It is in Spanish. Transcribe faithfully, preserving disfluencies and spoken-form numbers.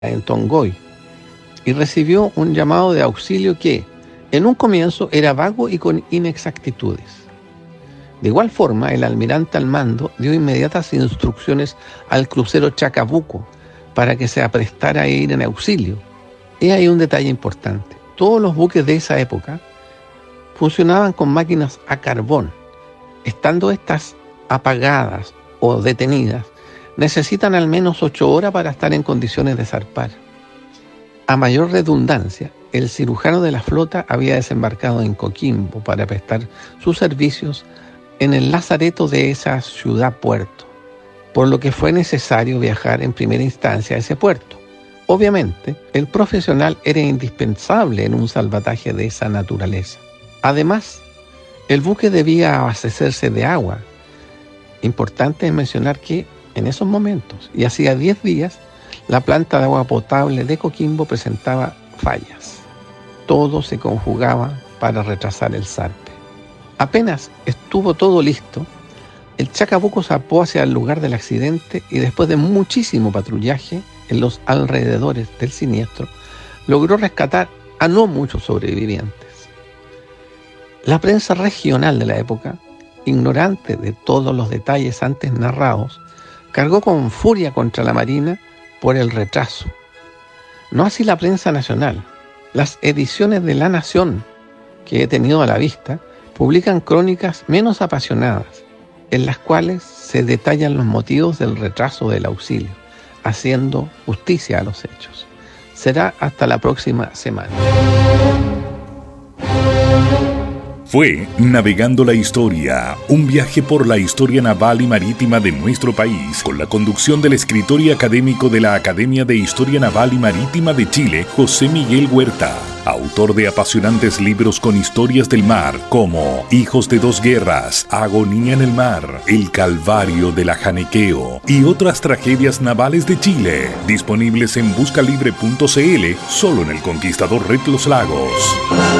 en Tongoy y recibió un llamado de auxilio que, en un comienzo, era vago y con inexactitudes. De igual forma, el almirante al mando dio inmediatas instrucciones al crucero Chacabuco para que se aprestara a ir en auxilio. He ahí un detalle importante. Todos los buques de esa época funcionaban con máquinas a carbón. Estando estas apagadas o detenidas, necesitan al menos ocho horas para estar en condiciones de zarpar. A mayor redundancia, el cirujano de la flota había desembarcado en Coquimbo para prestar sus servicios en el lazareto de esa ciudad-puerto, por lo que fue necesario viajar en primera instancia a ese puerto. Obviamente, el profesional era indispensable en un salvataje de esa naturaleza. Además, el buque debía abastecerse de agua. Importante es mencionar que en esos momentos, y hacía diez días, la planta de agua potable de Coquimbo presentaba fallas. Todo se conjugaba para retrasar el zarpe. Apenas estuvo todo listo, el Chacabuco zarpó hacia el lugar del accidente y después de muchísimo patrullaje en los alrededores del siniestro, logró rescatar a no muchos sobrevivientes. La prensa regional de la época, ignorante de todos los detalles antes narrados, cargó con furia contra la Marina por el retraso. No así la prensa nacional. Las ediciones de La Nación, que he tenido a la vista, publican crónicas menos apasionadas, en las cuales se detallan los motivos del retraso del auxilio, haciendo justicia a los hechos. Será hasta la próxima semana. Fue Navegando la Historia, un viaje por la historia naval y marítima de nuestro país, con la conducción del escritor y académico de la Academia de Historia Naval y Marítima de Chile, José Miguel Huerta, autor de apasionantes libros con historias del mar, como Hijos de dos guerras, Agonía en el mar, El Calvario del Ajanequeo y otras tragedias navales de Chile, disponibles en buscalibre punto c l, solo en El Conquistador Red Los Lagos.